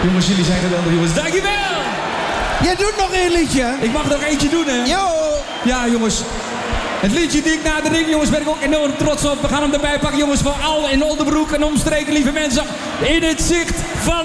Jongens, jullie zijn geweldig, jongens. Dankjewel! Jij doet nog één liedje. Ik mag nog eentje doen, hè? Jo. Ja, jongens. Het liedje die ik na de ring, jongens, ben ik ook enorm trots op. We gaan hem erbij pakken, jongens, voor Al in Oldenbroek en omstreken, lieve mensen. In het zicht van